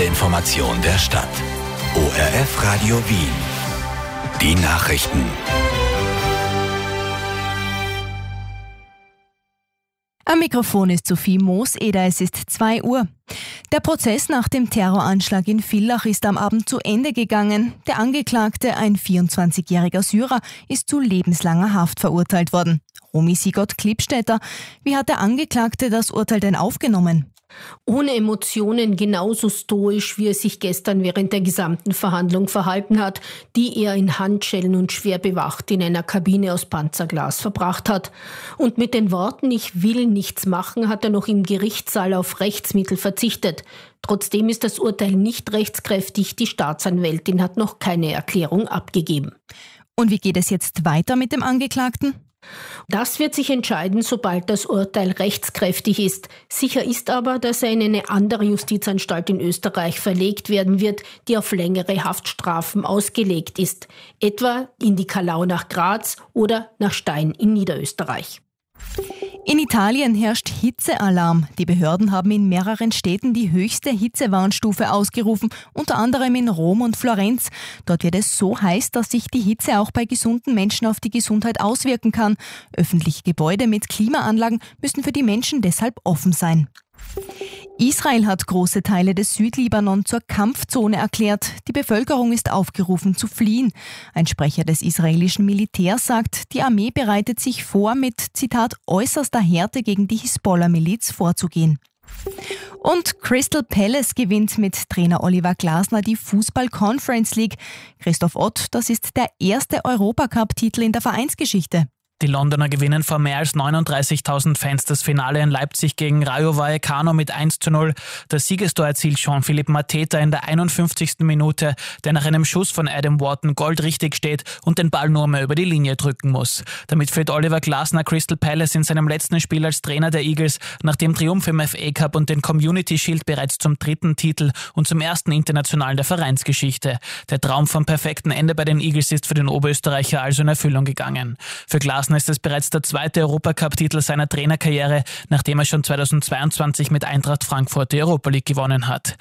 Information der Stadt. ORF Radio Wien. Die Nachrichten. Am Mikrofon ist Sophie Mooseder, es ist 2 Uhr. Der Prozess nach dem Terroranschlag in Villach ist am Abend zu Ende gegangen. Der Angeklagte, ein 24-jähriger Syrer, ist zu lebenslanger Haft verurteilt worden. Romy Sigott-Klippstätter, wie hat der Angeklagte das Urteil denn aufgenommen? Ohne Emotionen, genauso stoisch, wie er sich gestern während der gesamten Verhandlung verhalten hat, die er in Handschellen und schwer bewacht in einer Kabine aus Panzerglas verbracht hat. Und mit den Worten „Ich will nichts machen" hat er noch im Gerichtssaal auf Rechtsmittel verzichtet. Trotzdem ist das Urteil nicht rechtskräftig. Die Staatsanwältin hat noch keine Erklärung abgegeben. Und wie geht es jetzt weiter mit dem Angeklagten? Das wird sich entscheiden, sobald das Urteil rechtskräftig ist. Sicher ist aber, dass er in eine andere Justizanstalt in Österreich verlegt werden wird, die auf längere Haftstrafen ausgelegt ist. Etwa in die Kalau nach Graz oder nach Stein in Niederösterreich. In Italien herrscht Hitzealarm. Die Behörden haben in mehreren Städten die höchste Hitzewarnstufe ausgerufen, unter anderem in Rom und Florenz. Dort wird es so heiß, dass sich die Hitze auch bei gesunden Menschen auf die Gesundheit auswirken kann. Öffentliche Gebäude mit Klimaanlagen müssen für die Menschen deshalb offen sein. Israel hat große Teile des Südlibanon zur Kampfzone erklärt. Die Bevölkerung ist aufgerufen zu fliehen. Ein Sprecher des israelischen Militärs sagt, die Armee bereitet sich vor, mit, Zitat, äußerster Härte gegen die Hisbollah-Miliz vorzugehen. Und Crystal Palace gewinnt mit Trainer Oliver Glasner die Fußball-Conference League. Christoph Ott, das ist der erste Europacup-Titel in der Vereinsgeschichte. Die Londoner gewinnen vor mehr als 39.000 Fans das Finale in Leipzig gegen Rayo Vallecano mit 1:0. Das Siegestor erzielt Jean-Philippe Mateta in der 51. Minute, der nach einem Schuss von Adam Wharton goldrichtig steht und den Ball nur mehr über die Linie drücken muss. Damit führt Oliver Glasner Crystal Palace in seinem letzten Spiel als Trainer der Eagles nach dem Triumph im FA Cup und den Community Shield bereits zum 3. Titel und zum ersten internationalen der Vereinsgeschichte. Der Traum vom perfekten Ende bei den Eagles ist für den Oberösterreicher also in Erfüllung gegangen. Für Glasner ist es bereits der 2. Europacup-Titel seiner Trainerkarriere, nachdem er schon 2022 mit Eintracht Frankfurt die Europa League gewonnen hat.